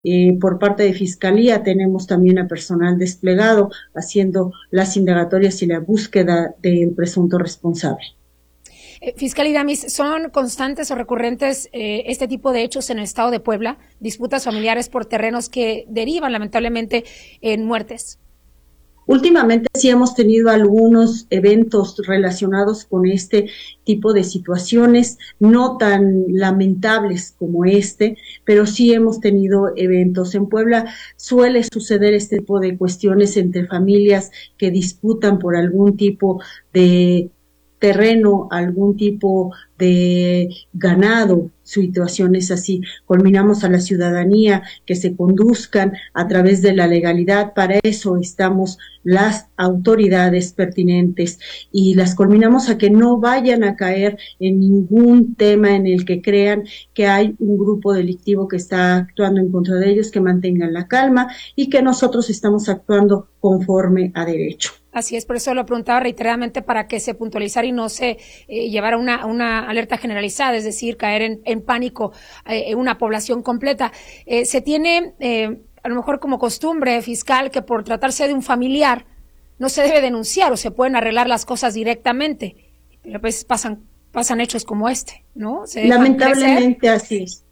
Por parte de Fiscalía tenemos también a personal desplegado haciendo las indagatorias y la búsqueda del presunto responsable. Fiscal Idamis, ¿son constantes o recurrentes este tipo de hechos en el estado de Puebla? Disputas familiares por terrenos que derivan lamentablemente en muertes. Últimamente sí hemos tenido algunos eventos relacionados con este tipo de situaciones, no tan lamentables como este, pero sí hemos tenido eventos. En Puebla suele suceder este tipo de cuestiones entre familias que disputan por algún tipo de terreno, algún tipo de ganado, situaciones así. Culminamos a la ciudadanía que se conduzcan a través de la legalidad. Para eso estamos las autoridades pertinentes y las culminamos a que no vayan a caer en ningún tema en el que crean que hay un grupo delictivo que está actuando en contra de ellos, que mantengan la calma y que nosotros estamos actuando conforme a derecho. Así es, por eso lo preguntaba reiteradamente para que se puntualizara y no se llevara una alerta generalizada, es decir, caer en pánico una población completa. Se tiene a lo mejor como costumbre, fiscal, que por tratarse de un familiar no se debe denunciar o se pueden arreglar las cosas directamente, pero pues pasan hechos como este, ¿no? Lamentablemente así es.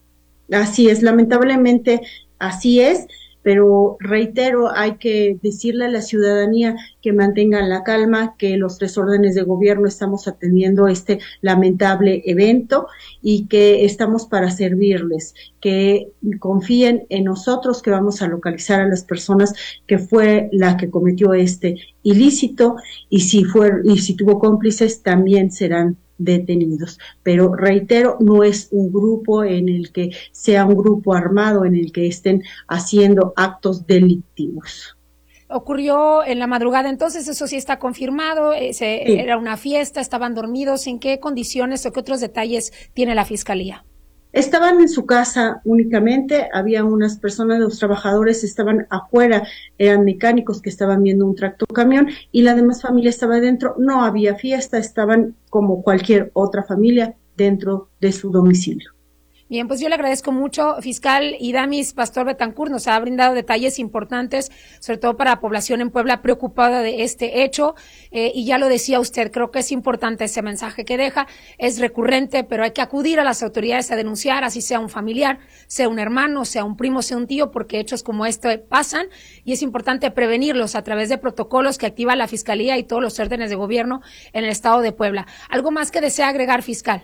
Así es, lamentablemente así es, pero reitero, hay que decirle a la ciudadanía que mantengan la calma, que los 3 órdenes de gobierno estamos atendiendo este lamentable evento y que estamos para servirles, que confíen en nosotros, que vamos a localizar a las personas que fue la que cometió este ilícito y si tuvo cómplices también serán detenidos, pero reitero, no es un grupo en el que sea un grupo armado en el que estén haciendo actos delictivos. Ocurrió en la madrugada, entonces eso sí está confirmado, sí. Era una fiesta, estaban dormidos, ¿en qué condiciones o qué otros detalles tiene la Fiscalía? Estaban en su casa únicamente, había unas personas, los trabajadores estaban afuera, eran mecánicos que estaban viendo un tractocamión y la demás familia estaba dentro, no había fiesta, estaban como cualquier otra familia dentro de su domicilio. Bien, pues yo le agradezco mucho, fiscal Idamis Pastor Betancourt, nos ha brindado detalles importantes, sobre todo para la población en Puebla preocupada de este hecho, y ya lo decía usted, creo que es importante ese mensaje que deja, es recurrente, pero hay que acudir a las autoridades a denunciar, así sea un familiar, sea un hermano, sea un primo, sea un tío, porque hechos como este pasan, y es importante prevenirlos a través de protocolos que activa la Fiscalía y todos los órdenes de gobierno en el estado de Puebla. ¿Algo más que desea agregar, fiscal?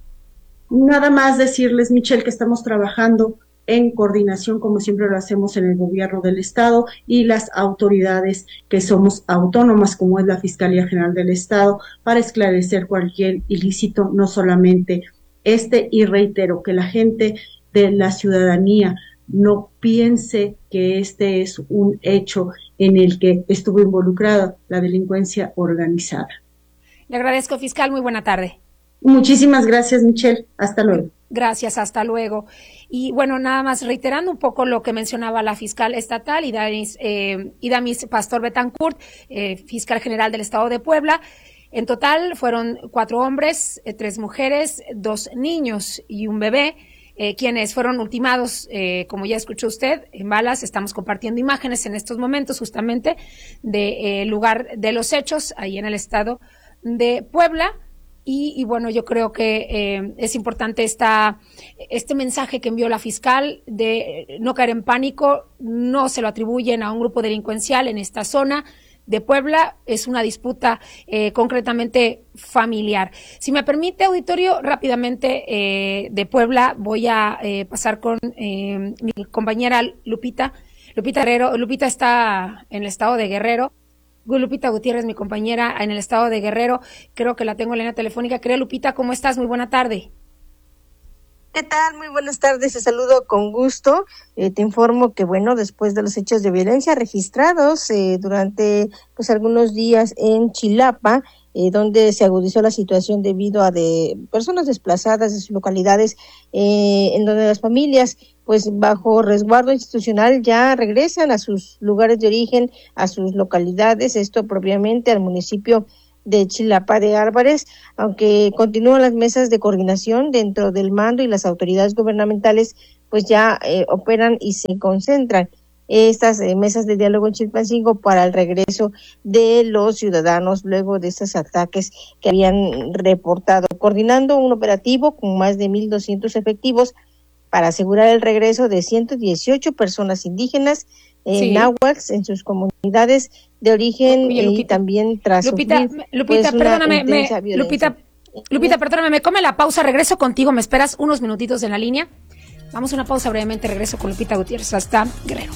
Nada más decirles, Michelle, que estamos trabajando en coordinación, como siempre lo hacemos en el gobierno del estado y las autoridades que somos autónomas, como es la Fiscalía General del Estado, para esclarecer cualquier ilícito, no solamente y reitero que la gente de la ciudadanía no piense que este es un hecho en el que estuvo involucrada la delincuencia organizada. Le agradezco, fiscal, muy buena tarde. Muchísimas gracias, Michelle. Hasta luego. Gracias, hasta luego. Y bueno, nada más reiterando un poco lo que mencionaba la fiscal estatal, Idamis Pastor Betancourt, fiscal general del estado de Puebla. En total fueron 4 hombres, 3 mujeres, 2 niños y un bebé, quienes fueron ultimados, como ya escuchó usted, en balas. Estamos compartiendo imágenes en estos momentos justamente del lugar de los hechos, ahí en el estado de Puebla. Y bueno, yo creo que es importante este mensaje que envió la fiscal de no caer en pánico, no se lo atribuyen a un grupo delincuencial en esta zona de Puebla, es una disputa concretamente familiar. Si me permite, auditorio, rápidamente de Puebla voy a pasar con mi compañera Lupita Guerrero. Lupita está en el estado de Guerrero. Lupita Gutiérrez, mi compañera en el estado de Guerrero, creo que la tengo en línea telefónica. Querida Lupita, ¿cómo estás? Muy buena tarde. ¿Qué tal? Muy buenas tardes, te saludo con gusto. Te informo que, bueno, después de los hechos de violencia registrados durante algunos días en Chilapa, donde se agudizó la situación debido a de personas desplazadas de sus localidades, en donde las familias, pues bajo resguardo institucional, ya regresan a sus lugares de origen, a sus localidades, esto propiamente al municipio de Chilapa de Álvarez, aunque continúan las mesas de coordinación dentro del mando y las autoridades gubernamentales pues ya operan y se concentran estas mesas de diálogo en Chilpancingo para el regreso de los ciudadanos luego de estos ataques que habían reportado, coordinando un operativo con más de 1,200 efectivos para asegurar el regreso de 118 personas indígenas náhuatl en sus comunidades de origen. Oye, Lupita, y también tras Lupita, perdóname, Lupita, perdóname, me come la pausa, regreso contigo, me esperas unos minutitos en la línea. Vamos a una pausa brevemente, regreso con Lupita Gutiérrez hasta Guerrero.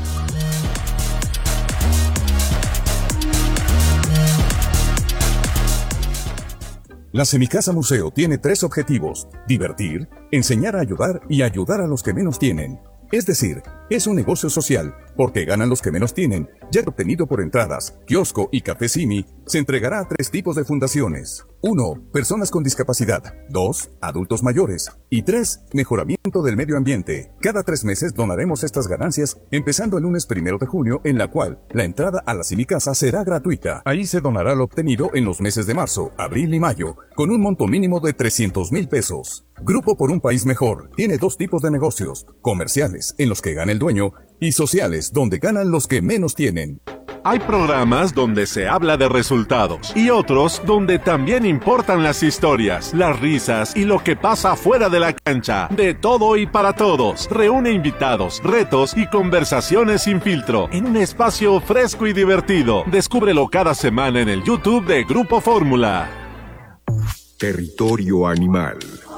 La Semicasa Museo tiene 3 objetivos: divertir, enseñar a ayudar y ayudar a los que menos tienen. Es decir, es un negocio social, porque ganan los que menos tienen, ya que obtenido por entradas, kiosco y café Simi, se entregará a 3 tipos de fundaciones. 1. Personas con discapacidad. 2. Adultos mayores. Y 3. Mejoramiento del medio ambiente. Cada 3 meses donaremos estas ganancias, empezando el lunes 1 de junio, en la cual la entrada a la Semicasa será gratuita. Ahí se donará lo obtenido en los meses de marzo, abril y mayo, con un monto mínimo de 300,000 pesos. Grupo por un País Mejor tiene 2 tipos de negocios: comerciales, en los que gana el dueño, y sociales, donde ganan los que menos tienen. Hay programas donde se habla de resultados y otros donde también importan las historias, las risas y lo que pasa fuera de la cancha. De todo y para todos. Reúne invitados, retos y conversaciones sin filtro en un espacio fresco y divertido. Descúbrelo cada semana en el YouTube de Grupo Fórmula. Territorio Animal.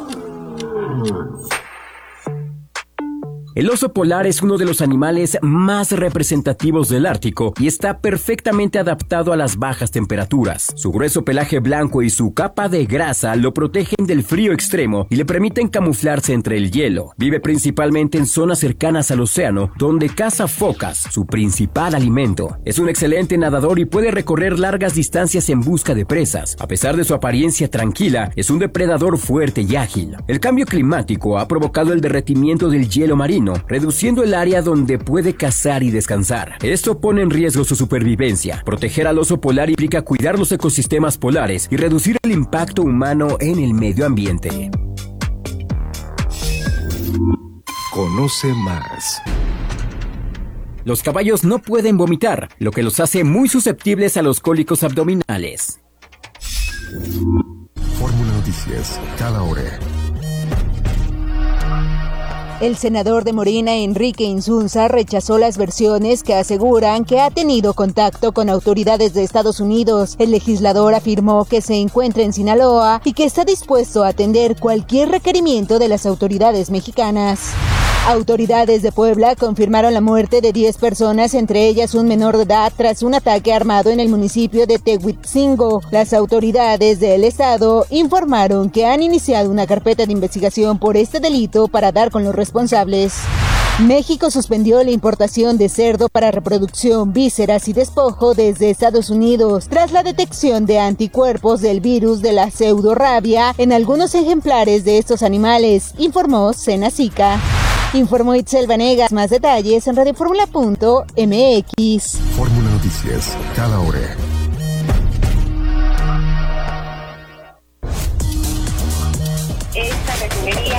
El oso polar es uno de los animales más representativos del Ártico y está perfectamente adaptado a las bajas temperaturas. Su grueso pelaje blanco y su capa de grasa lo protegen del frío extremo y le permiten camuflarse entre el hielo. Vive principalmente en zonas cercanas al océano, donde caza focas, su principal alimento. Es un excelente nadador y puede recorrer largas distancias en busca de presas. A pesar de su apariencia tranquila, es un depredador fuerte y ágil. El cambio climático ha provocado el derretimiento del hielo marino, reduciendo el área donde puede cazar y descansar. Esto pone en riesgo su supervivencia. Proteger al oso polar implica cuidar los ecosistemas polares y reducir el impacto humano en el medio ambiente. Conoce más. Los caballos no pueden vomitar, lo que los hace muy susceptibles a los cólicos abdominales. Fórmula Noticias, cada hora. El senador de Morena, Enrique Insunza, rechazó las versiones que aseguran que ha tenido contacto con autoridades de Estados Unidos. El legislador afirmó que se encuentra en Sinaloa y que está dispuesto a atender cualquier requerimiento de las autoridades mexicanas. Autoridades de Puebla confirmaron la muerte de 10 personas, entre ellas un menor de edad, tras un ataque armado en el municipio de Tehuitzingo. Las autoridades del estado informaron que han iniciado una carpeta de investigación por este delito para dar con los responsables. México suspendió la importación de cerdo para reproducción, vísceras y despojo desde Estados Unidos tras la detección de anticuerpos del virus de la pseudorrabia en algunos ejemplares de estos animales, informó Senacica. Informó Itzel Vanegas. Más detalles en radioformula.mx. Fórmula Noticias, cada hora. Esta refinería...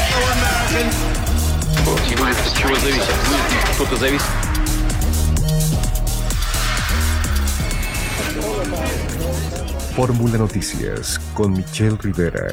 Fórmula Noticias con Michelle Rivera.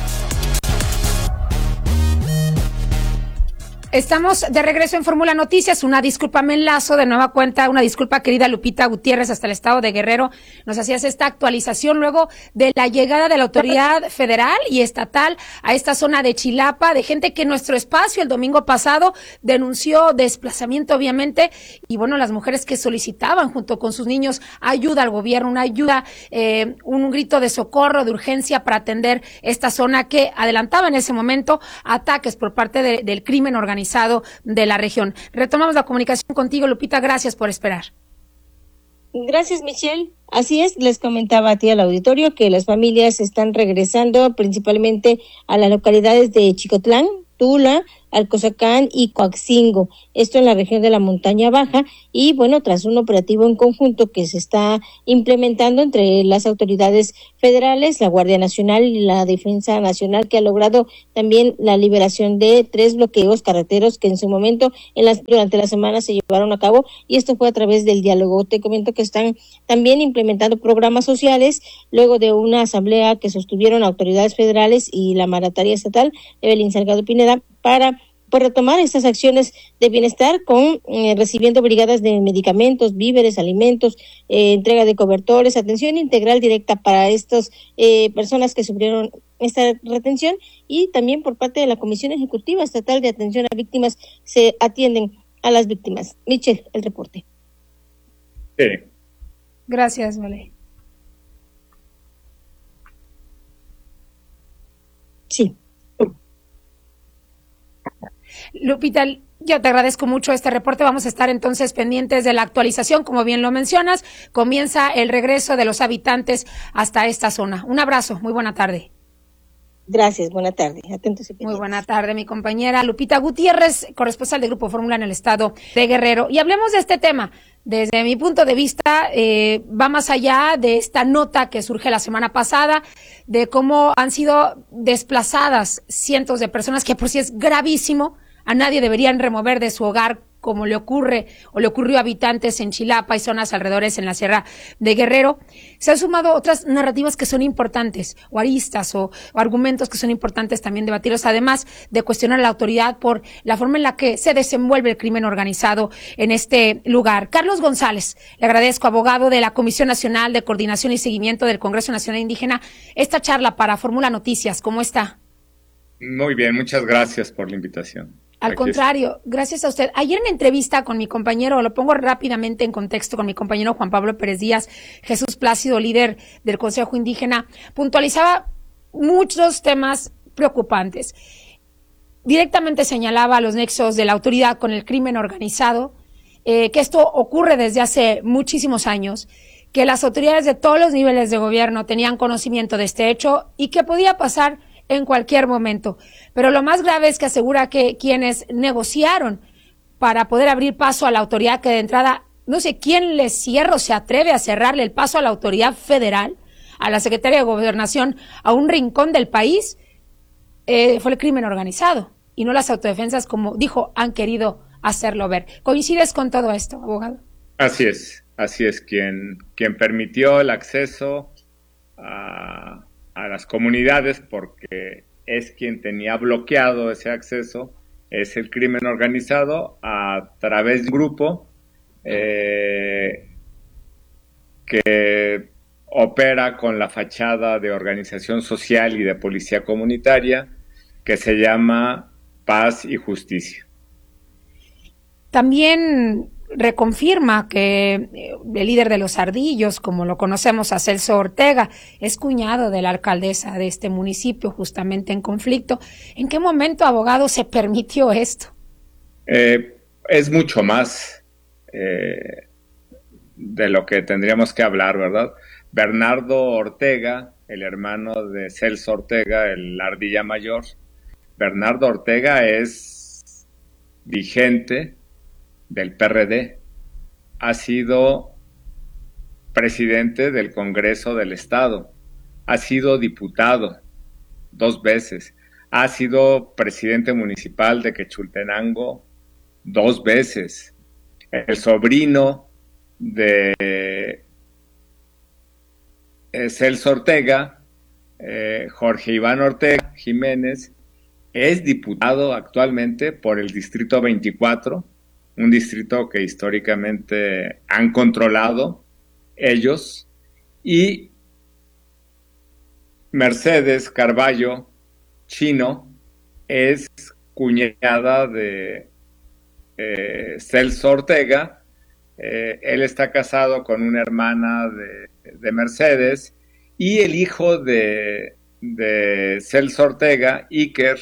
Estamos de regreso en Fórmula Noticias. Una disculpa, me enlazo de nueva cuenta. Una disculpa, querida Lupita Gutiérrez, hasta el estado de Guerrero. Nos hacías esta actualización luego de la llegada de la autoridad federal y estatal a esta zona de Chilapa, de gente que en nuestro espacio el domingo pasado denunció desplazamiento, obviamente, y bueno, las mujeres que solicitaban junto con sus niños ayuda al gobierno, una ayuda, un grito de socorro, de urgencia para atender esta zona que adelantaba en ese momento ataques por parte del crimen organizado de la región. Retomamos la comunicación contigo, Lupita, gracias por esperar. Gracias, Michelle. Así es, les comentaba a ti al auditorio que las familias están regresando principalmente a las localidades de Chicotlán, Tula, Alcozacán y Coaxingo, esto en la región de la Montaña Baja, y bueno, tras un operativo en conjunto que se está implementando entre las autoridades federales, la Guardia Nacional y la Defensa Nacional, que ha logrado también la liberación de 3 bloqueos carreteros que en su momento durante la semana se llevaron a cabo, y esto fue a través del diálogo. Te comento que están también implementando programas sociales luego de una asamblea que sostuvieron autoridades federales y la mandataria estatal, Evelyn Salgado Pineda, para retomar estas acciones de bienestar con recibiendo brigadas de medicamentos, víveres, alimentos, entrega de cobertores, atención integral directa para estas personas que sufrieron esta retención, y también por parte de la Comisión Ejecutiva Estatal de Atención a Víctimas se atienden a las víctimas. Michelle, el reporte. Sí. Gracias, Vale. Sí. Lupita, yo te agradezco mucho este reporte. Vamos a estar entonces pendientes de la actualización. Como bien lo mencionas, comienza el regreso de los habitantes hasta esta zona. Un abrazo, muy buena tarde. Gracias, buena tarde. Atentos y pendientes. Muy buena tarde, mi compañera Lupita Gutiérrez, corresponsal de Grupo Fórmula en el estado de Guerrero. Y hablemos de este tema. Desde mi punto de vista, va más allá de esta nota que surge la semana pasada, de cómo han sido desplazadas cientos de personas, que por sí es gravísimo. A nadie deberían remover de su hogar, como le ocurre o le ocurrió a habitantes en Chilapa y zonas alrededores en la Sierra de Guerrero. Se han sumado otras narrativas que son importantes, o aristas o argumentos que son importantes también debatirlos, además de cuestionar a la autoridad por la forma en la que se desenvuelve el crimen organizado en este lugar. Carlos González, le agradezco, abogado de la Comisión Nacional de Coordinación y Seguimiento del Congreso Nacional Indígena, esta charla para Fórmula Noticias. ¿Cómo está? Muy bien, muchas gracias por la invitación. Al contrario, gracias a usted. Ayer en entrevista con mi compañero, lo pongo rápidamente en contexto, con mi compañero Juan Pablo Pérez Díaz, Jesús Plácido, líder del Consejo Indígena, puntualizaba muchos temas preocupantes. Directamente señalaba los nexos de la autoridad con el crimen organizado, que esto ocurre desde hace muchísimos años, que las autoridades de todos los niveles de gobierno tenían conocimiento de este hecho y que podía pasar en cualquier momento. Pero lo más grave es que asegura que quienes negociaron para poder abrir paso a la autoridad, que de entrada, no sé quién le cierra o se atreve a cerrarle el paso a la autoridad federal, a la Secretaría de Gobernación, a un rincón del país, fue el crimen organizado y no las autodefensas, como dijo, han querido hacerlo ver. ¿Coincides con todo esto, abogado? Así es. Quien permitió el acceso a las comunidades, porque es quien tenía bloqueado ese acceso, es el crimen organizado a través de un grupo que opera con la fachada de organización social y de policía comunitaria, que se llama Paz y Justicia. También reconfirma que el líder de los Ardillos, como lo conocemos, a Celso Ortega, es cuñado de la alcaldesa de este municipio, justamente en conflicto. ¿En qué momento, abogado, se permitió esto? Es mucho más de lo que tendríamos que hablar, ¿verdad? Bernardo Ortega, el hermano de Celso Ortega, el Ardilla Mayor, Bernardo Ortega es vigente del PRD, ha sido presidente del Congreso del Estado, ha sido diputado 2 veces, ha sido presidente municipal de Quechultenango 2 veces, el sobrino de Celso Ortega, Jorge Iván Ortega Jiménez, es diputado actualmente por el Distrito 24, un distrito que históricamente han controlado ellos, y Mercedes Carballo Chino es cuñada de Celso Ortega. Él está casado con una hermana de Mercedes, y el hijo de Celso Ortega, Iker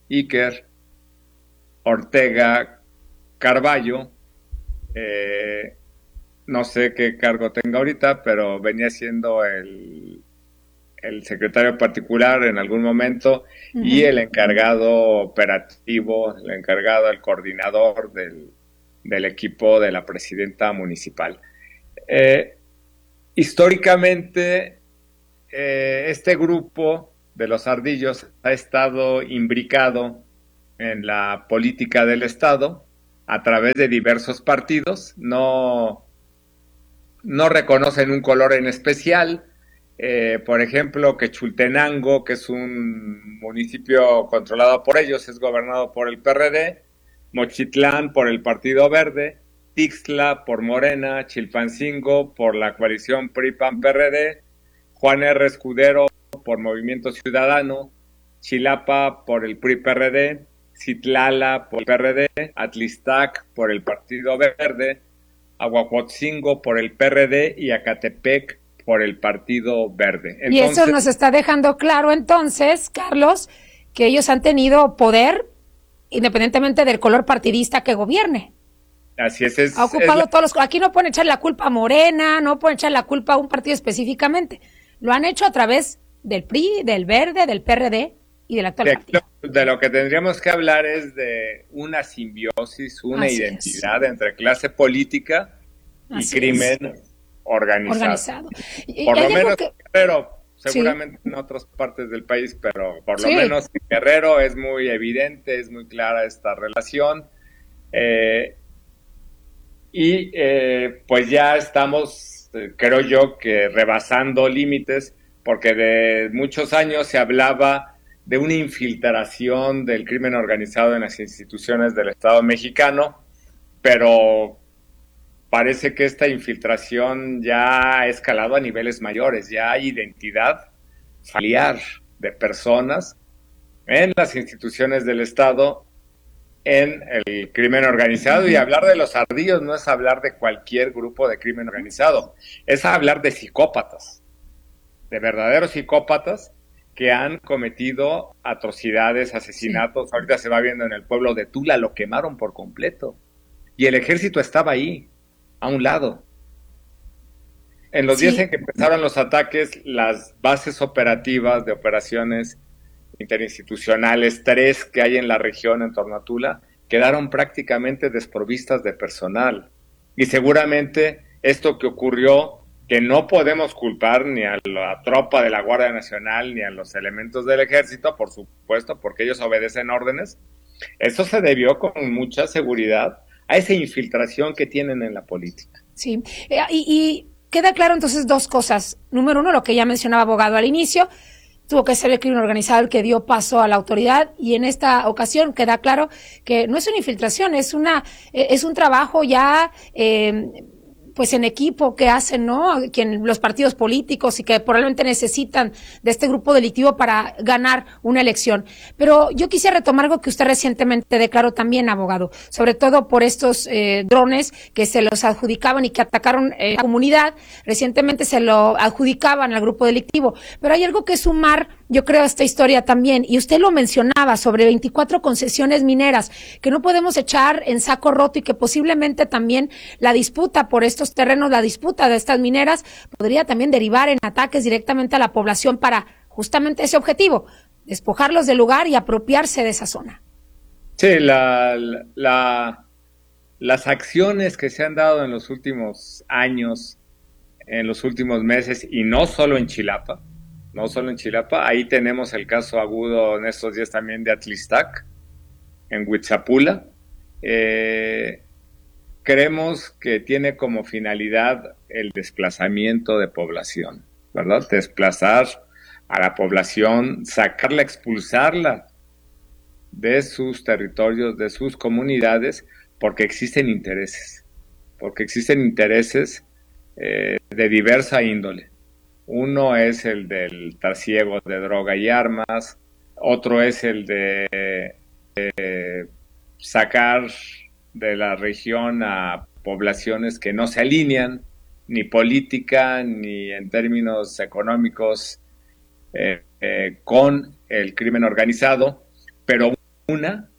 Ortega Carballo, no sé qué cargo tenga ahorita, pero venía siendo el el secretario particular en algún momento y el encargado operativo, el coordinador del equipo de la presidenta municipal. Históricamente, este grupo de los ardillos ha estado imbricado en la política del Estado a través de diversos partidos, no reconocen un color en especial. Por ejemplo, Quechultenango, que es un municipio controlado por ellos, es gobernado por el PRD, Mochitlán por el Partido Verde, Tixla por Morena, Chilpancingo por la coalición PRI-PAN-PRD, Juan R. Escudero por Movimiento Ciudadano, Chilapa por el PRI-PRD, Citlala por el PRD, Atlistac por el Partido Verde, Aguacuotzingo por el PRD y Acatepec por el Partido Verde. Entonces, y eso nos está dejando claro entonces, Carlos, que ellos han tenido poder independientemente del color partidista que gobierne. Así es. Ha ocupado todos los... Aquí no pueden echar la culpa a Morena, no pueden echar la culpa a un partido específicamente. Lo han hecho a través del PRI, del Verde, del PRD y del actual partido. De lo que tendríamos que hablar es de una simbiosis, una identidad entre clase política y crimen organizado. Por lo menos Guerrero, seguramente en otras partes del país, pero por lo menos en Guerrero es muy evidente, es muy clara esta relación. Pues ya estamos, creo yo, que rebasando límites, porque de muchos años se hablaba de una infiltración del crimen organizado en las instituciones del Estado mexicano, pero parece que esta infiltración ya ha escalado a niveles mayores, ya hay identidad familiar de personas en las instituciones del Estado, en el crimen organizado, y hablar de los ardillos no es hablar de cualquier grupo de crimen organizado, es hablar de psicópatas, de verdaderos psicópatas que han cometido atrocidades, asesinatos. Ahorita se va viendo en el pueblo de Tula, lo quemaron por completo. Y el ejército estaba ahí, a un lado. En los días en que empezaron los ataques, las bases operativas de operaciones interinstitucionales, 3 que hay en la región en torno a Tula, quedaron prácticamente desprovistas de personal. Y seguramente esto que ocurrió, que no podemos culpar ni a la tropa de la Guardia Nacional ni a los elementos del ejército, por supuesto, porque ellos obedecen órdenes, eso se debió con mucha seguridad a esa infiltración que tienen en la política. Sí, y queda claro entonces 2 cosas. Número 1, lo que ya mencionaba abogado al inicio, tuvo que ser el crimen organizado el que dio paso a la autoridad, y en esta ocasión queda claro que no es una infiltración, es un trabajo ya pues en equipo que hacen, ¿no? Los partidos políticos, y que probablemente necesitan de este grupo delictivo para ganar una elección. Pero yo quisiera retomar algo que usted recientemente declaró también, abogado, sobre todo por estos drones que se los adjudicaban y que atacaron la comunidad. Recientemente se lo adjudicaban al grupo delictivo. Pero hay algo que sumar, yo creo, a esta historia también, y usted lo mencionaba, sobre 24 concesiones mineras que no podemos echar en saco roto, y que posiblemente también la disputa por estos terrenos, la disputa de estas mineras, podría también derivar en ataques directamente a la población para justamente ese objetivo, despojarlos del lugar y apropiarse de esa zona. Sí, las acciones que se han dado en los últimos años, en los últimos meses, y no solo en Chilapa, ahí tenemos el caso agudo en estos días también de Atlistac, en Huitzapula. Creemos que tiene como finalidad el desplazamiento de población, ¿verdad? Desplazar a la población, sacarla, expulsarla de sus territorios, de sus comunidades, porque existen intereses de diversa índole. Uno es el del trasiego de droga y armas, otro es el de sacar de la región a poblaciones que no se alinean, ni política, ni en términos económicos, con el crimen organizado, pero una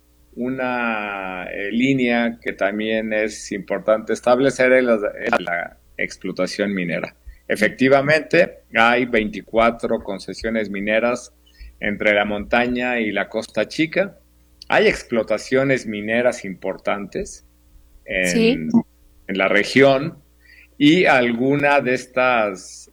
línea que también es importante establecer es la explotación minera. Efectivamente, hay 24 concesiones mineras entre la montaña y la Costa Chica. Hay explotaciones mineras importantes en la región, y alguna de estas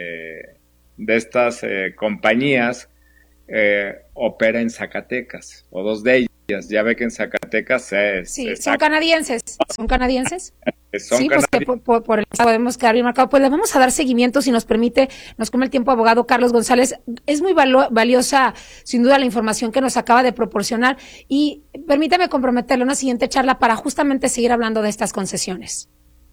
compañías opera en Zacatecas, o dos de ellas. Ya ve que en Zacatecas son canadienses. ¿Son canadienses? Sí, pues que por el podemos quedar bien marcado. Pues le vamos a dar seguimiento, si nos permite, nos come el tiempo, abogado Carlos González. Es muy valiosa, sin duda, la información que nos acaba de proporcionar, y permítame comprometerle una siguiente charla para justamente seguir hablando de estas concesiones.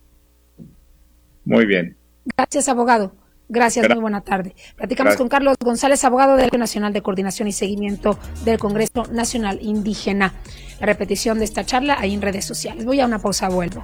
Muy bien. Gracias, abogado. Gracias, muy buena tarde. Platicamos con Carlos González, abogado del Colegio Nacional de Coordinación y Seguimiento del Congreso Nacional Indígena. La repetición de esta charla ahí en redes sociales. Voy a una pausa, vuelvo.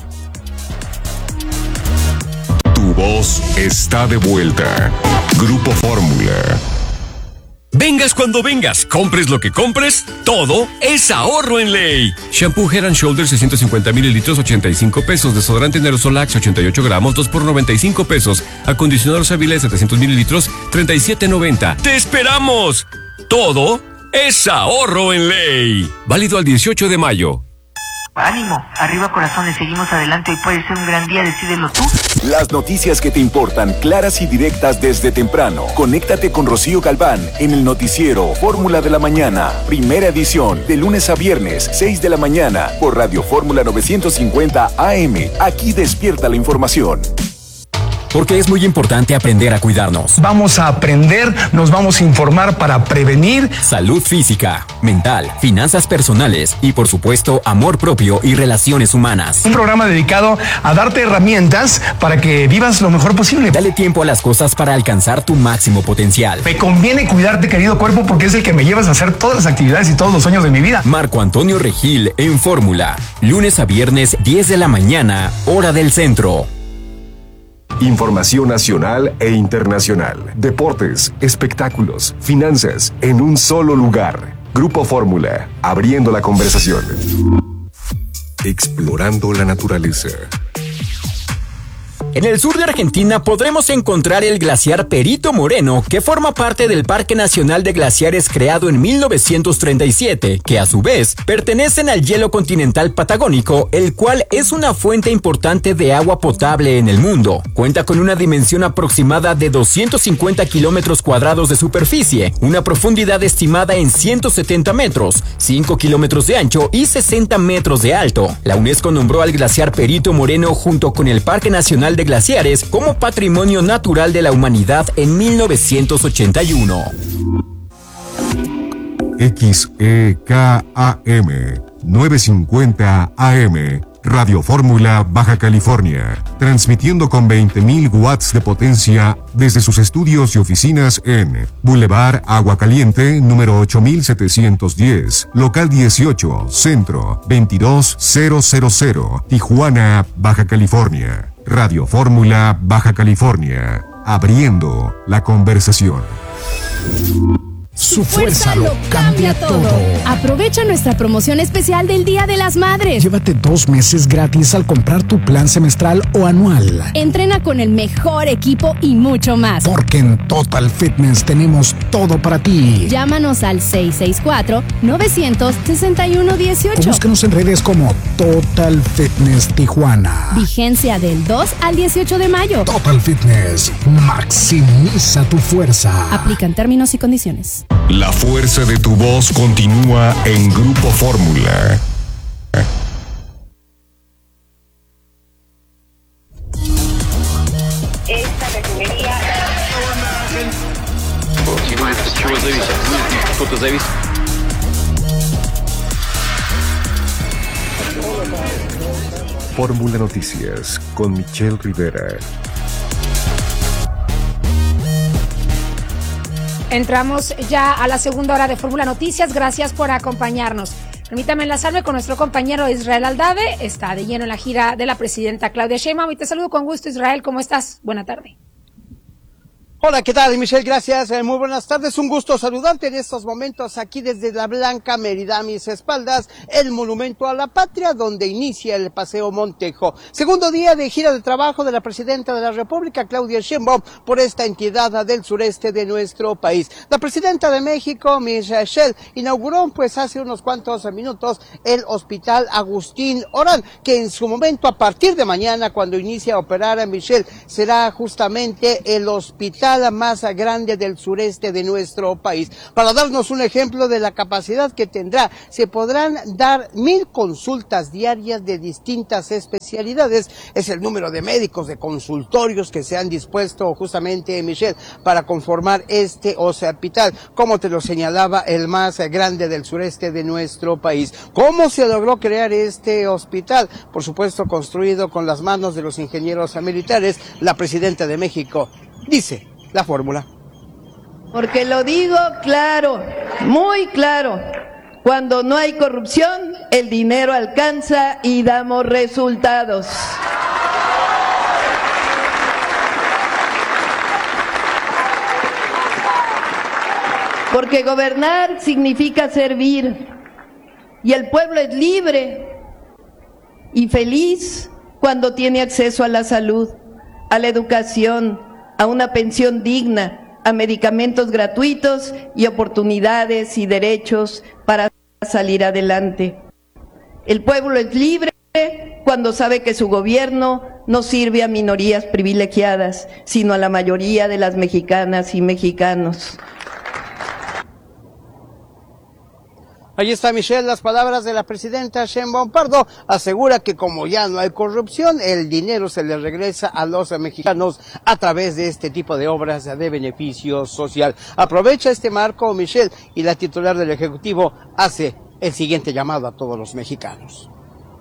Tu voz está de vuelta. Grupo Fórmula. Vengas cuando vengas, compres lo que compres, todo es ahorro en ley. Shampoo Head and Shoulders 650 mililitros, 85 pesos. Desodorante en aerosol Axe 88 gramos, 2 por 95 pesos. Acondicionador Savile 700 mililitros, 37.90. ¡Te esperamos! Todo es ahorro en ley. Válido al 18 de mayo. Ánimo, arriba corazones, seguimos adelante, hoy puede ser un gran día, decídelo tú. Las noticias que te importan, claras y directas desde temprano. Conéctate con Rocío Galván en el noticiero Fórmula de la Mañana, primera edición, de lunes a viernes, 6 de la mañana, por Radio Fórmula 950 AM. Aquí despierta la información. Porque es muy importante aprender a cuidarnos. Vamos a aprender, nos vamos a informar para prevenir. Salud física, mental, finanzas personales y, por supuesto, amor propio y relaciones humanas. Un programa dedicado a darte herramientas para que vivas lo mejor posible. Dale tiempo a las cosas para alcanzar tu máximo potencial. Me conviene cuidarte, querido cuerpo, porque es el que me llevas a hacer todas las actividades y todos los sueños de mi vida. Marco Antonio Regil en Fórmula. Lunes a viernes, 10 de la mañana, hora del centro. Información nacional e internacional. Deportes, espectáculos, finanzas, en un solo lugar. Grupo Fórmula, abriendo la conversación. Explorando la naturaleza. En el sur de Argentina podremos encontrar el glaciar Perito Moreno, que forma parte del Parque Nacional de Glaciares creado en 1937, que a su vez pertenecen al hielo continental patagónico, el cual es una fuente importante de agua potable en el mundo. Cuenta con una dimensión aproximada de 250 kilómetros cuadrados de superficie, una profundidad estimada en 170 metros, 5 kilómetros de ancho y 60 metros de alto. La UNESCO nombró al glaciar Perito Moreno junto con el Parque Nacional de Glaciares como Patrimonio Natural de la Humanidad en 1981. XEKAM 950 AM Radio Fórmula Baja California, transmitiendo con 20.000 watts de potencia desde sus estudios y oficinas en Boulevard Agua Caliente, número 8710, local 18, centro 22000, Tijuana, Baja California. Radio Fórmula Baja California, abriendo la conversación. Su fuerza lo cambia todo. Aprovecha nuestra promoción especial del Día de las Madres. Llévate 2 meses gratis al comprar tu plan semestral o anual. Entrena con el mejor equipo y mucho más. Porque en Total Fitness tenemos todo para ti. Llámanos al 664-961-18. O búscanos en redes como Total Fitness Tijuana. Vigencia del 2 al 18 de mayo. Total Fitness. Maximiza tu fuerza. Aplican términos y condiciones. La fuerza de tu voz continúa en Grupo Fórmula. Esta refinería... Fórmula Noticias con Michelle Rivera. Entramos ya a la segunda hora de Fórmula Noticias. Gracias por acompañarnos. Permítame enlazarme con nuestro compañero Israel Aldave. Está de lleno en la gira de la presidenta Claudia Sheinbaum. Y te saludo con gusto, Israel. ¿Cómo estás? Buena tarde. Hola, ¿qué tal, Michelle? Gracias, muy buenas tardes, un gusto saludarte en estos momentos aquí desde la Blanca Mérida, a mis espaldas, el Monumento a la Patria, donde inicia el Paseo Montejo. Segundo día de gira de trabajo de la Presidenta de la República, Claudia Sheinbaum, por esta entidad del sureste de nuestro país. La Presidenta de México, Michelle, inauguró pues hace unos cuantos minutos el Hospital Agustín Orán, que en su momento, a partir de mañana, cuando inicie a operar, Michelle, será justamente el hospital más grande del sureste de nuestro país. Para darnos un ejemplo de la capacidad que tendrá, se podrán dar 1,000 consultas diarias de distintas especialidades. Es el número de médicos, de consultorios que se han dispuesto justamente, Michelle, para conformar este hospital, como te lo señalaba, el más grande del sureste de nuestro país. ¿Cómo se logró crear este hospital? Por supuesto, construido con las manos de los ingenieros militares. La Presidenta de México dice la fórmula. Porque lo digo claro, muy claro, cuando no hay corrupción, el dinero alcanza y damos resultados. Porque gobernar significa servir, y el pueblo es libre y feliz cuando tiene acceso a la salud, a la educación, a una pensión digna, a medicamentos gratuitos y oportunidades y derechos para salir adelante. El pueblo es libre cuando sabe que su gobierno no sirve a minorías privilegiadas, sino a la mayoría de las mexicanas y mexicanos. Ahí está, Michelle, las palabras de la Presidenta Sheinbaum Pardo. Asegura que como ya no hay corrupción, el dinero se le regresa a los mexicanos a través de este tipo de obras de beneficio social. Aprovecha este marco, Michelle, y la titular del Ejecutivo hace el siguiente llamado a todos los mexicanos.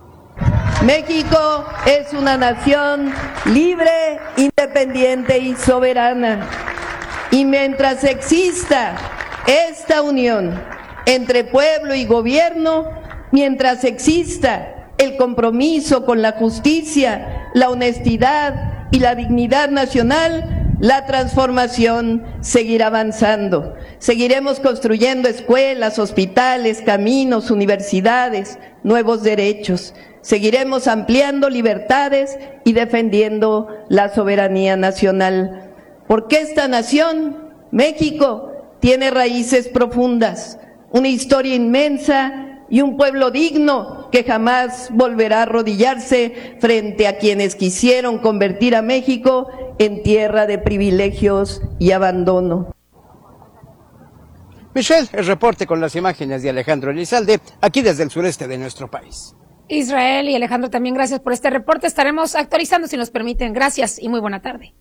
México es una nación libre, independiente y soberana. Y mientras exista esta unión entre pueblo y gobierno, mientras exista el compromiso con la justicia, la honestidad y la dignidad nacional, la transformación seguirá avanzando. Seguiremos construyendo escuelas, hospitales, caminos, universidades, nuevos derechos. Seguiremos ampliando libertades y defendiendo la soberanía nacional. Porque esta nación, México, tiene raíces profundas, una historia inmensa y un pueblo digno que jamás volverá a arrodillarse frente a quienes quisieron convertir a México en tierra de privilegios y abandono. Michelle, el reporte con las imágenes de Alejandro Elizalde, aquí desde el sureste de nuestro país. Israel y Alejandro, también gracias por este reporte. Estaremos actualizando si nos permiten. Gracias y muy buena tarde.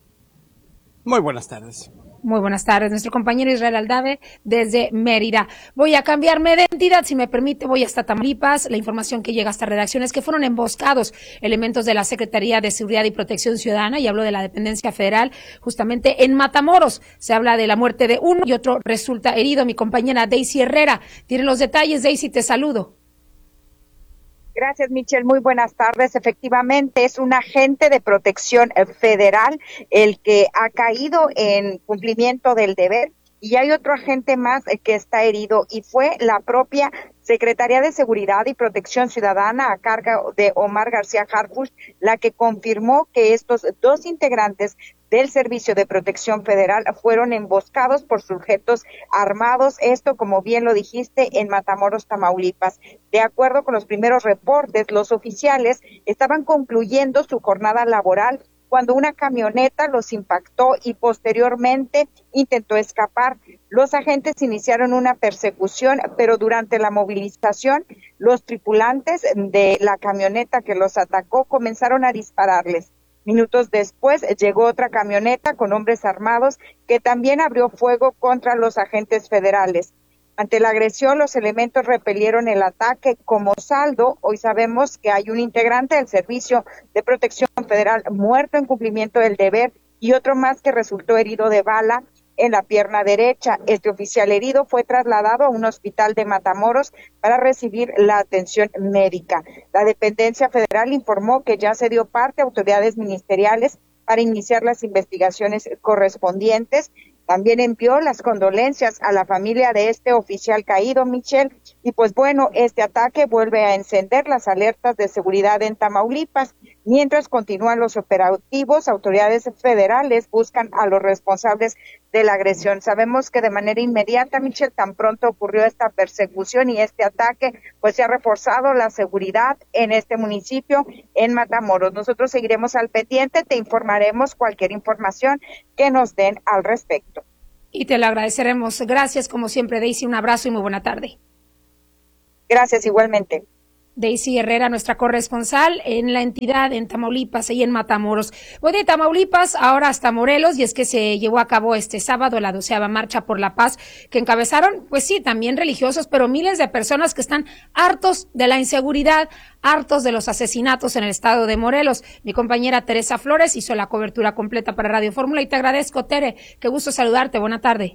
Muy buenas tardes. Muy buenas tardes, nuestro compañero Israel Aldave desde Mérida. Voy a cambiarme de entidad, si me permite, voy hasta Tamaulipas. La información que llega hasta redacciones que fueron emboscados elementos de la Secretaría de Seguridad y Protección Ciudadana, y hablo de la dependencia federal, justamente en Matamoros. Se habla de la muerte de uno y otro resulta herido. Mi compañera Daisy Herrera tiene los detalles. Daisy, te saludo. Gracias, Michelle. Muy buenas tardes. Efectivamente, es un agente de protección federal el que ha caído en cumplimiento del deber, y hay otro agente más que está herido, y fue la propia Secretaría de Seguridad y Protección Ciudadana a cargo de Omar García Harfuch la que confirmó que estos dos integrantes del Servicio de Protección Federal fueron emboscados por sujetos armados, esto, como bien lo dijiste, en Matamoros, Tamaulipas. De acuerdo con los primeros reportes, los oficiales estaban concluyendo su jornada laboral cuando una camioneta los impactó y posteriormente intentó escapar. Los agentes iniciaron una persecución, pero durante la movilización, los tripulantes de la camioneta que los atacó comenzaron a dispararles. Minutos después llegó otra camioneta con hombres armados que también abrió fuego contra los agentes federales. Ante la agresión, los elementos repelieron el ataque. Como saldo, hoy sabemos que hay un integrante del Servicio de Protección Federal muerto en cumplimiento del deber y otro más que resultó herido de bala en la pierna derecha. Este oficial herido fue trasladado a un hospital de Matamoros para recibir la atención médica. La dependencia federal informó que ya se dio parte a autoridades ministeriales para iniciar las investigaciones correspondientes. También envió las condolencias a la familia de este oficial caído, Michelle, y pues bueno, este ataque vuelve a encender las alertas de seguridad en Tamaulipas. Mientras continúan los operativos, autoridades federales buscan a los responsables de la agresión. Sabemos que de manera inmediata, Michelle, tan pronto ocurrió esta persecución y este ataque, pues se ha reforzado la seguridad en este municipio, en Matamoros. Nosotros seguiremos al pendiente, te informaremos cualquier información que nos den al respecto. Y te lo agradeceremos. Gracias, como siempre, Daisy. Un abrazo y muy buena tarde. Gracias, igualmente. Daisy Herrera, nuestra corresponsal en la entidad, en Tamaulipas y en Matamoros. Voy de Tamaulipas ahora hasta Morelos, y es que se llevó a cabo este sábado la 12ª Marcha por la Paz, que encabezaron, pues sí, también religiosos, pero miles de personas que están hartos de la inseguridad, hartos de los asesinatos en el estado de Morelos. Mi compañera Teresa Flores hizo la cobertura completa para Radio Fórmula y te agradezco, Tere. Qué gusto saludarte. Buena tarde.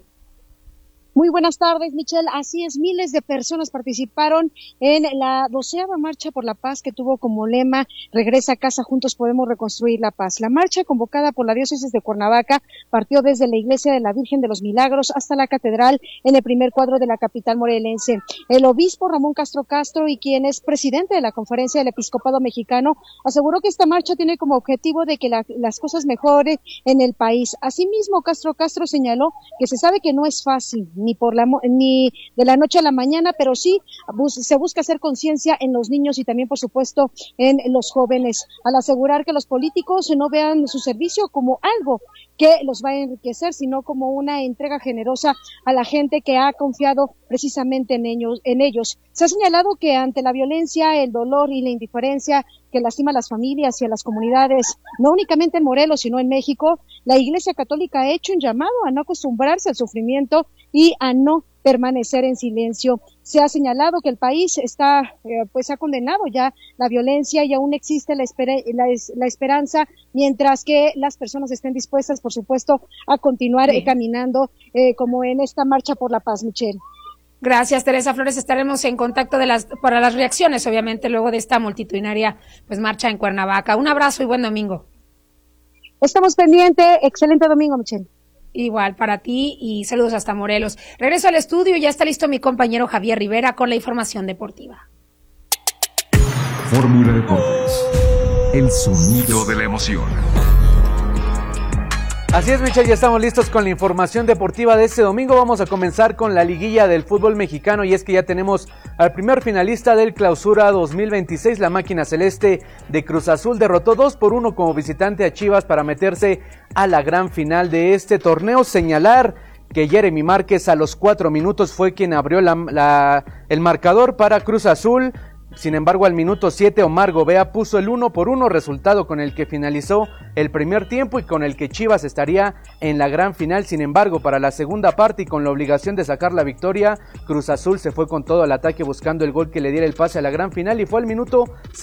Muy buenas tardes, Michelle. Así es, miles de personas participaron en la 12ª Marcha por la Paz, que tuvo como lema "Regresa a casa, juntos podemos reconstruir la paz". La marcha, convocada por la diócesis de Cuernavaca, partió desde la iglesia de la Virgen de los Milagros hasta la catedral en el primer cuadro de la capital morelense. El obispo Ramón Castro Castro, y quien es presidente de la Conferencia del Episcopado Mexicano, aseguró que esta marcha tiene como objetivo de que las cosas mejoren en el país. Asimismo, Castro señaló que se sabe que no es fácil, ni de la noche a la mañana, pero sí se busca hacer conciencia en los niños y también, por supuesto, en los jóvenes, al asegurar que los políticos no vean su servicio como algo que los va a enriquecer, sino como una entrega generosa a la gente que ha confiado precisamente en ellos. Se ha señalado que ante la violencia, el dolor y la indiferencia que lastima a las familias y a las comunidades, no únicamente en Morelos, sino en México, la Iglesia Católica ha hecho un llamado a no acostumbrarse al sufrimiento y a no permanecer en silencio. Se ha señalado que el país ha condenado ya la violencia y aún existe la esperanza, mientras que las personas estén dispuestas, por supuesto, a continuar caminando como en esta marcha por la paz, Michelle. Gracias, Teresa Flores. Estaremos en contacto para las reacciones, obviamente, luego de esta multitudinaria marcha en Cuernavaca. Un abrazo y buen domingo. Estamos pendientes. Excelente domingo, Michelle. Igual para ti y saludos hasta Morelos. Regreso al estudio y ya está listo mi compañero Javier Rivera con la información deportiva. Fórmula Deportes. El sonido de la emoción. Así es, Michelle, ya estamos listos con la información deportiva de este domingo. Vamos a comenzar con la liguilla del fútbol mexicano, y es que ya tenemos al primer finalista del Clausura 2026. La máquina celeste de Cruz Azul derrotó 2-1 como visitante a Chivas para meterse a la gran final de este torneo. Señalar que Jeremy Márquez a los 4 minutos fue quien abrió el marcador para Cruz Azul. Sin embargo, al minuto 7, Omar Gobea puso el 1-1, resultado con el que finalizó el primer tiempo y con el que Chivas estaría en la gran final. Sin embargo, para la segunda parte y con la obligación de sacar la victoria, Cruz Azul se fue con todo al ataque buscando el gol que le diera el pase a la gran final, y fue al minuto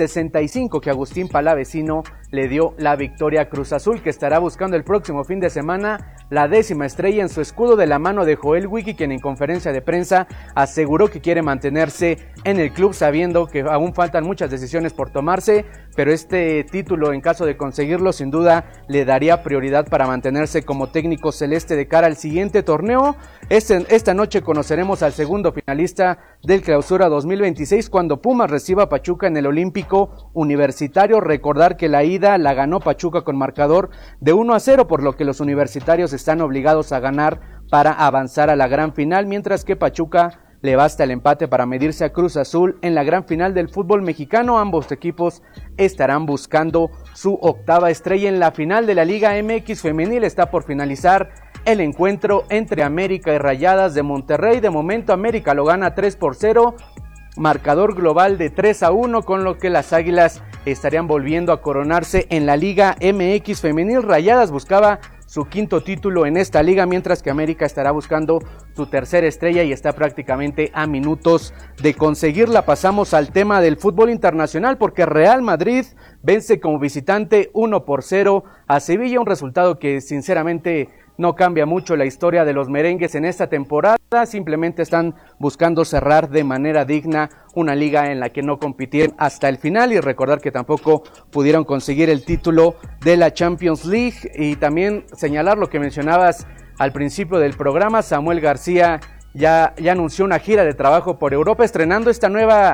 65 que Agustín Palavecino le dio la victoria a Cruz Azul, que estará buscando el próximo fin de semana la 10ª estrella en su escudo, de la mano de Joel Wiki, quien en conferencia de prensa aseguró que quiere mantenerse en el club, sabiendo que aún faltan muchas decisiones por tomarse, pero este título, en caso de conseguirlo, sin duda le daría prioridad para mantenerse como técnico celeste de cara al siguiente torneo. Esta noche conoceremos al segundo finalista del Clausura 2026 cuando Pumas reciba a Pachuca en el Olímpico Universitario. Recordar que la ida la ganó Pachuca con marcador de 1-0, por lo que los universitarios están obligados a ganar para avanzar a la gran final, mientras que Pachuca le basta el empate para medirse a Cruz Azul en la gran final del fútbol mexicano. Ambos equipos estarán buscando su 8ª estrella. En la final de la Liga MX femenil está por finalizar el encuentro entre América y Rayadas de Monterrey. De momento América lo gana 3-0, marcador global de 3-1, con lo que las Águilas estarían volviendo a coronarse en la Liga MX femenil. Rayadas buscaba su 5º título en esta liga, mientras que América estará buscando su 3ª estrella y está prácticamente a minutos de conseguirla. Pasamos al tema del fútbol internacional, porque Real Madrid vence como visitante 1-0 a Sevilla, un resultado que sinceramente no cambia mucho la historia de los merengues en esta temporada, simplemente están buscando cerrar de manera digna una liga en la que no compitieron hasta el final, y recordar que tampoco pudieron conseguir el título de la Champions League. Y también señalar lo que mencionabas al principio del programa, Samuel García ya anunció una gira de trabajo por Europa, estrenando este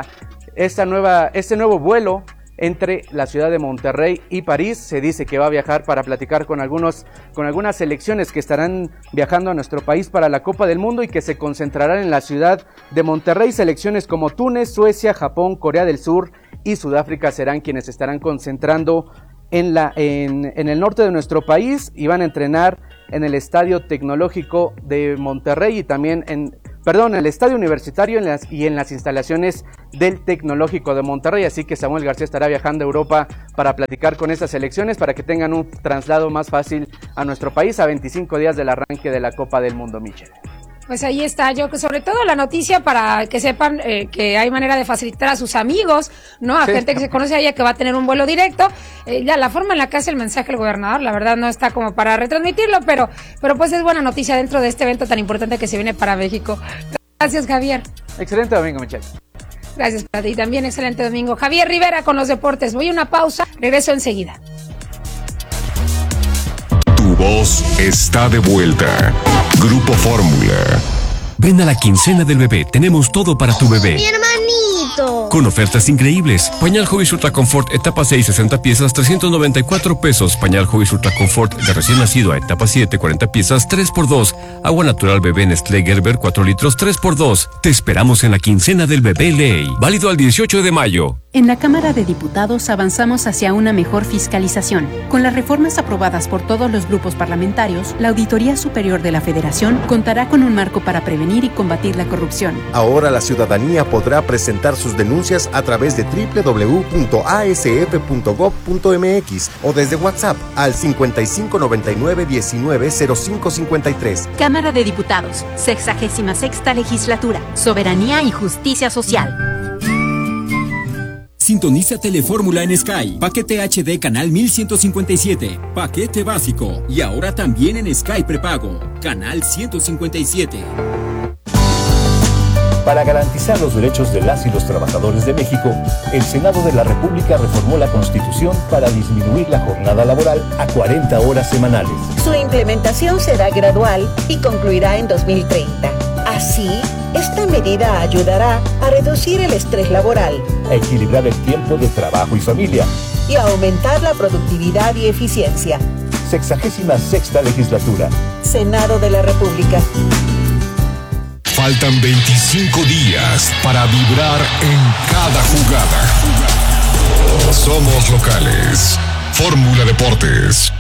nuevo vuelo entre la ciudad de Monterrey y París. Se dice que va a viajar para platicar con algunas selecciones que estarán viajando a nuestro país para la Copa del Mundo y que se concentrarán en la ciudad de Monterrey. Selecciones como Túnez, Suecia, Japón, Corea del Sur y Sudáfrica serán quienes estarán concentrando en el norte de nuestro país, y van a entrenar en el Estadio Tecnológico de Monterrey y también en el Estadio Universitario y en las instalaciones del Tecnológico de Monterrey. Así que Samuel García estará viajando a Europa para platicar con estas selecciones para que tengan un traslado más fácil a nuestro país a 25 días del arranque de la Copa del Mundo, Michelle. Pues ahí está, yo sobre todo la noticia para que sepan que hay manera de facilitar a sus amigos, ¿no? A gente que se conoce a ella que va a tener un vuelo directo. Ya la forma en la que hace el mensaje el gobernador, la verdad no está como para retransmitirlo, pero pues es buena noticia dentro de este evento tan importante que se viene para México. Gracias, Javier. Excelente domingo, Michelle. Gracias para ti también, excelente domingo. Javier Rivera con los deportes. Voy a una pausa, regreso enseguida. Tu voz está de vuelta. Grupo Fórmula. Ven a la quincena del bebé, tenemos todo para tu bebé. ¡Mi hermanito! Con ofertas increíbles. Pañal Huggies Ultra Comfort etapa 6, 60 piezas, 394 pesos. Pañal Huggies Ultra Comfort de recién nacido a etapa 7, 40 piezas, 3x2. Agua natural bebé Nestlé Gerber 4 litros, 3x2. Te esperamos en la quincena del bebé Ley. Válido al 18 de mayo. En la Cámara de Diputados avanzamos hacia una mejor fiscalización. Con las reformas aprobadas por todos los grupos parlamentarios, la Auditoría Superior de la Federación contará con un marco para prevenir y combatir la corrupción. Ahora la ciudadanía podrá presentar sus denuncias a través de www.asf.gov.mx o desde WhatsApp al 5599-190553. Cámara de Diputados, 66ª Legislatura, Soberanía y Justicia Social. Sintoniza Telefórmula en Sky. Paquete HD Canal 1157. Paquete básico. Y ahora también en Sky Prepago. Canal 157. Para garantizar los derechos de las y los trabajadores de México, el Senado de la República reformó la Constitución para disminuir la jornada laboral a 40 horas semanales. Su implementación será gradual y concluirá en 2030. Así, esta medida ayudará a reducir el estrés laboral, a equilibrar el tiempo de trabajo y familia y a aumentar la productividad y eficiencia. 66ª Legislatura. Senado de la República. Faltan 25 días para vibrar en cada jugada. Somos locales. Fórmula Deportes.